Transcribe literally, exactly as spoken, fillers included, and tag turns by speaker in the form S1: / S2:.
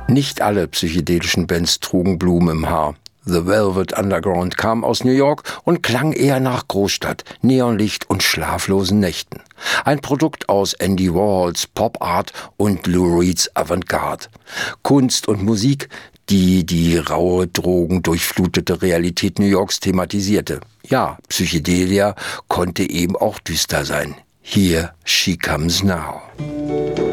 S1: Nicht alle psychedelischen Bands trugen Blumen im Haar. The Velvet Underground kam aus New York und klang eher nach Großstadt, Neonlicht und schlaflosen Nächten. Ein Produkt aus Andy Warhols Pop Art und Lou Reeds Avantgarde. Kunst und Musik, die die raue, drogendurchflutete Realität New Yorks thematisierte. Ja, Psychedelia konnte eben auch düster sein. Here She Comes Now.